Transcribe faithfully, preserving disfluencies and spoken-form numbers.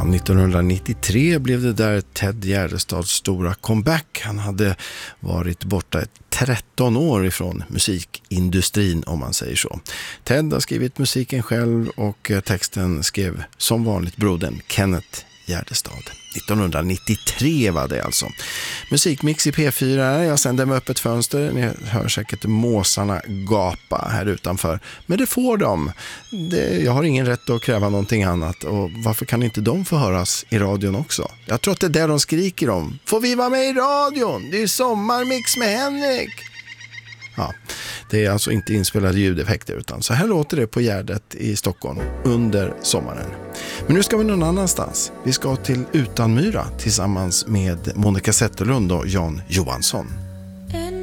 nittonhundranittiotre blev det där Ted Gärdestads stora comeback. Han hade varit borta tretton år ifrån musikindustrin, om man säger så. Ted har skrivit musiken själv och texten skrev som vanligt brodern Kenneth Gärdestad. nittonhundranittiotre var det alltså. Musikmix i P fyra. Jag sänder med öppet fönster. Ni hör säkert måsarna gapa här utanför. Men det får de. Det, jag har ingen rätt att kräva någonting annat. Och varför kan inte de få höras i radion också? Jag tror att det är det de skriker om. Får vi vara med i radion? Det är sommarmix med Henrik. Ja, det är alltså inte inspelade ljudeffekter, utan så här låter det på Gärdet i Stockholm under sommaren. Men nu ska vi någon annanstans. Vi ska till Utanmyra tillsammans med Monica Zetterlund och Jan Johansson.